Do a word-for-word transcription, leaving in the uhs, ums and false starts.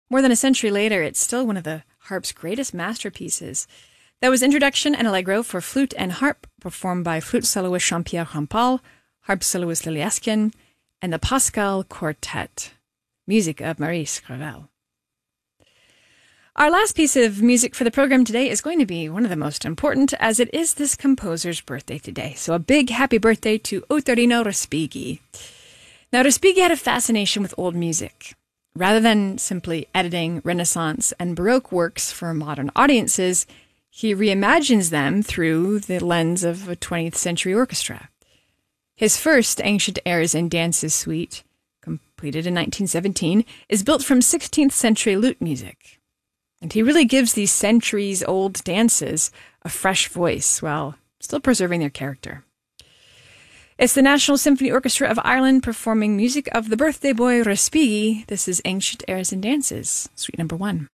More than a century later, it's still one of the harp's greatest masterpieces. That was Introduction and Allegro for flute and harp, performed by flute soloist Jean-Pierre Rampal, harp soloist Lily Eskin, and the Pascal Quartet. Music of Maurice Ravel. Our last piece of music for the program today is going to be one of the most important, as it is this composer's birthday today. So a big happy birthday to Ottorino Respighi. Now, Respighi had a fascination with old music. Rather than simply editing Renaissance and Baroque works for modern audiences, he reimagines them through the lens of a twentieth century orchestra. His first Ancient Airs and Dances suite, completed in nineteen seventeen, is built from sixteenth century lute music. And he really gives these centuries-old dances a fresh voice while still preserving their character. It's the National Symphony Orchestra of Ireland performing music of the birthday boy Respighi. This is Ancient Airs and Dances, suite number one.